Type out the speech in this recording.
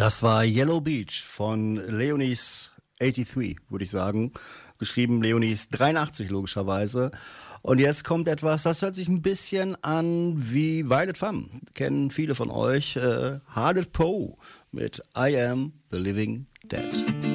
Das war Yellow Beach von Leonis 83, würde ich sagen. Geschrieben Leonis 83 logischerweise. Und jetzt kommt etwas, das hört sich ein bisschen an wie Violet Femme. Kennen viele von euch. Hardet Poe mit I Am the Living Dead.